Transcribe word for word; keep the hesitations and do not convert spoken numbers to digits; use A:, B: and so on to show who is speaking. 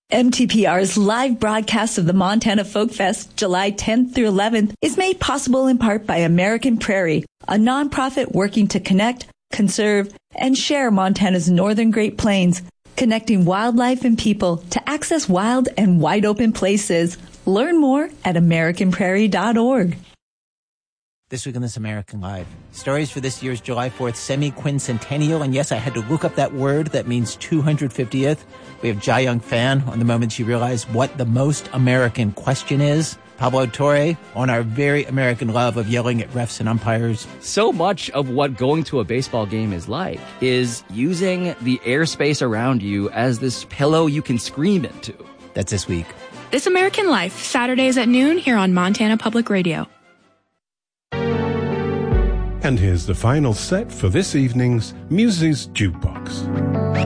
A: M T P R's live broadcast of the Montana Folk Fest, July tenth through eleventh, is made possible in part by American Prairie, a nonprofit working to connect, conserve, and share Montana's northern Great Plains, connecting wildlife and people to access wild and wide-open places. Learn more at american prairie dot org.
B: This week on This American Life, stories for this year's July fourth semi-quincentennial. And yes, I had to look up that word that means two hundred fiftieth. We have Jia Young Fan on the moment she realized what the most American question is. Pablo Torre on our very American love of yelling at refs and umpires.
C: So much of what going to a baseball game is like is using the airspace around you as this pillow you can scream into.
B: That's this week.
D: This American Life, Saturdays at noon here on Montana Public Radio.
E: And here's the final set for this evening's Muses Jukebox.